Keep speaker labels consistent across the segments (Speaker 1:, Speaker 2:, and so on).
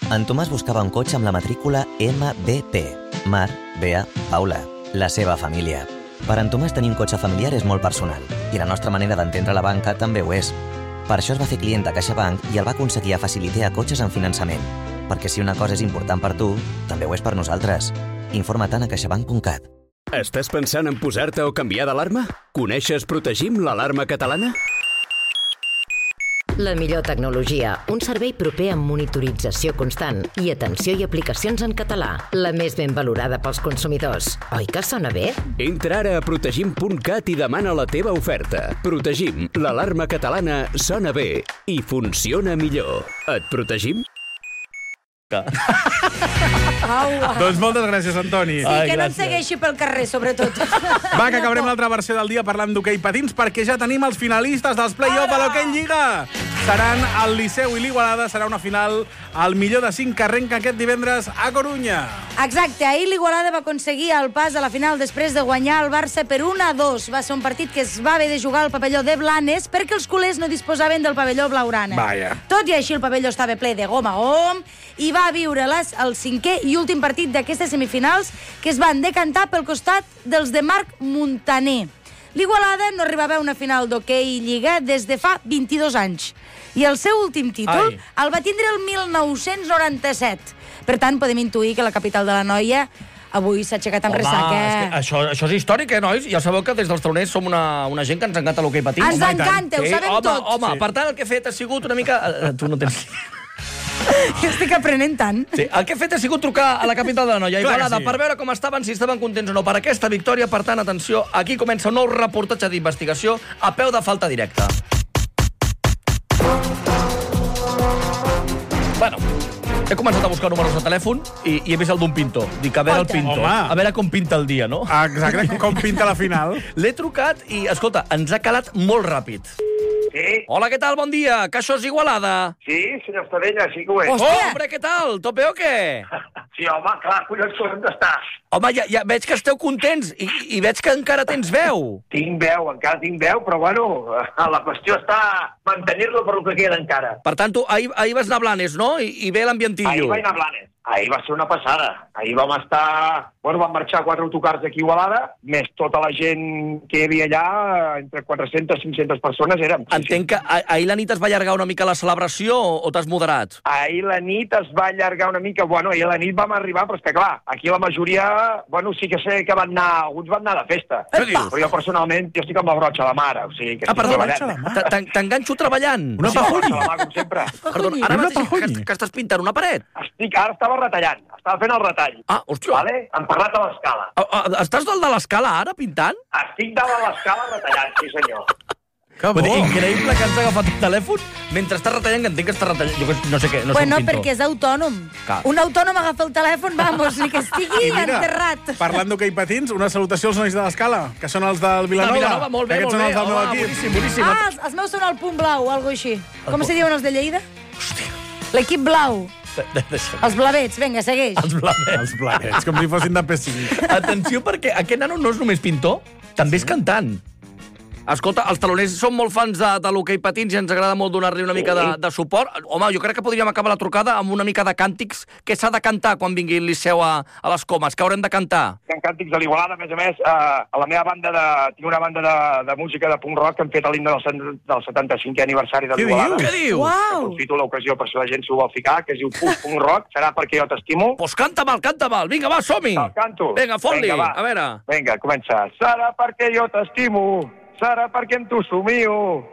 Speaker 1: En Tomàs buscava un cotxe amb la matrícula MBP. Mar, Bea, Paula. La seva família. Per en Tomàs tenir un cotxe familiar és molt personal i la nostra manera d'entendre la banca també ho és. Per això es va fer client de CaixaBank i el va aconseguir a facilitar cotxes en finançament. Perquè si una cosa és important per tu, també ho és per nosaltres. Informa't a caixabank.cat.
Speaker 2: Estàs pensant en posar-te o canviar d'alarma? Coneixes Protegim, l'alarma catalana?
Speaker 3: La millor tecnologia, un servei proper amb monitorització constant i atenció i aplicacions en català. La més ben valorada pels consumidors. Oi que sona bé?
Speaker 2: Entra ara a protegim.cat i demana la teva oferta. Protegim, l'alarma catalana sona bé i funciona millor. Et protegim?
Speaker 4: Doncs moltes gràcies, Antoni.
Speaker 5: Sí, que no em segueixi pel carrer, sobretot.
Speaker 4: Va, que acabarem l'altra versió del dia parlant d'hoquei patins perquè ja tenim els finalistes dels play-off a l'Hoquei Lliga. Seran el Liceu i l'Igualada. Serà una final al millor de 5 que arrenca aquest divendres a Corunya.
Speaker 5: Exacte, ahir l'Igualada va aconseguir el pas a la final després de guanyar el Barça per 1-2. Va ser un partit que es va haver de jugar al pavelló de Blanes perquè els culers no disposaven del pavelló blaugrana.
Speaker 4: Vaja.
Speaker 5: Tot i així el pavelló estava ple de gom a gom i va viure el cinquè i últim partit d'aquestes semifinals que es van decantar pel costat dels de Marc Muntaner. L'Igualada no arribava a una final d'hoquei Lliga des de fa 22 anys. I el seu últim títol el va tindre el 1997. Per tant, podem intuir que la capital de la noia avui s'ha aixecat amb ressaca.
Speaker 6: Això és històric, nois? Ja sabeu que des dels Taroners som una gent que ens encanta l'hoquei patins.
Speaker 5: Ens encanta, ho sabem tot.
Speaker 6: Home, per tant, el que he fet ha sigut una mica... Tu no tens...
Speaker 5: Estic aprenent tant.
Speaker 6: Sí, el que he fet ha sigut trucar a la capital de la noia, Igualada, per veure com estaven, si estaven contents o no per aquesta victòria. Per tant, atenció, aquí comença un nou reportatge d'investigació a peu de falta directa. Bueno, he començat a buscar números de telèfon i he vist el d'un pintor. Dic, a veure el pintor. A veure com pinta el dia, no?
Speaker 4: Exacte, com pinta la final.
Speaker 6: L'he trucat i, escolta, ens ha calat molt ràpid.
Speaker 7: Sí.
Speaker 6: Hola, què tal? Bon dia. Que això és Igualada?
Speaker 7: Sí, senyor Estadella, sí que ho és.
Speaker 6: Oh, hombre, què tal? Tot bé o què?
Speaker 7: Sí, home, clar, collons, on estàs?
Speaker 6: Home, ja veig que esteu contents i veig que encara tens veu.
Speaker 7: Tinc veu, encara tinc veu, però bueno, la qüestió està mantenir-lo per lo que queda encara.
Speaker 6: Per tant, tu ahir vas anar a Blanes, no? I ve l'ambientillo.
Speaker 7: Ahir vaig anar a Blanes. Ahir va ser una passada. Ahir vam estar... Bueno, van marxar 4 autocars d'aquí a Igualada, més tota la gent que hi havia allà, entre 400 i 500 persones érem.
Speaker 6: Entenc que ahir la nit es va allargar una mica la celebració o t'has moderat?
Speaker 7: Ahir la nit es va allargar una mica. Bueno, ahir la nit vam arribar, però és que clar, aquí la majoria... Bueno, sí que sé que van anar... Alguns van anar de festa.
Speaker 6: Què dius?
Speaker 7: Però jo personalment, jo estic amb la brotxa a la mà, o sigui que estic treballant.
Speaker 6: T'enganxo treballant?
Speaker 4: Una pajuni.
Speaker 7: A la mà, com sempre.
Speaker 6: Perdona, ara mateix que estàs pintant una paret?
Speaker 7: Ara estava retallant, estava fent el retall.
Speaker 6: Ah, hòstia.
Speaker 7: Vale? Hem parlat a l'escala.
Speaker 6: Estàs dalt de l'escala ara, pintant?
Speaker 7: Estic dalt de l'escala retallant, sí senyor.
Speaker 4: Que bo.
Speaker 6: Increïble que has agafat el telèfon mentre estàs retallant, que entenc que estàs retallant. Jo no sé què, no soc
Speaker 5: Bueno,
Speaker 6: pintor.
Speaker 5: perquè és autònom.
Speaker 6: Clar.
Speaker 5: Un autònom agafa el telèfon, vamos, ni que estigui enterrat.
Speaker 4: Parlant d'hoquei patins, una salutació als nois de l'Escala, que són els del Vilanova.
Speaker 6: De Vilanova, molt bé,
Speaker 4: Aquests són els del meu equip.
Speaker 6: Boníssim, boníssim.
Speaker 5: Els meus són el punt blau, algo així. Com se diuen els de Lleida? L'equip blau. Els blavets, vinga, segueix.
Speaker 6: Els blavets.
Speaker 4: Els blavets, com si fossin de P5.
Speaker 6: Atenció, perquè aquest nano no és només pintor, també és cantant. Escolta, els taloners són molt fans de l'hoquei patins i ens agrada molt donar-li una mica de suport. Home, jo crec que podríem acabar la trucada amb una mica de càntics que s'ha de cantar quan vingui el Liceu a les Comes. Què haurem de cantar?
Speaker 7: Hi ha càntics de l'Igualada, a més, a la meva banda tinc una banda de música de punk rock que han fet a l'himne del 75è aniversari de l'Igualada.
Speaker 6: Què dius?
Speaker 5: Uau!
Speaker 7: Aprofito l'ocasió per si la gent s'ho vol ficar, que es diu Punk Rock, serà perquè jo t'estimo.
Speaker 6: Pues canta mal. Vinga, va, som-hi.
Speaker 7: El canto.
Speaker 6: Vinga, fot-li.
Speaker 7: Vinga, va.
Speaker 6: A veure.
Speaker 7: Vinga, comença. Serà perquè jo t'estimo, serà perquè amb tu somio,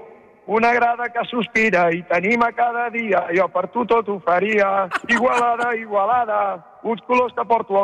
Speaker 7: una grada que sospira i t'anima cada dia, jo per tu tot ho faria. Igualada, Igualada, uns colors que porto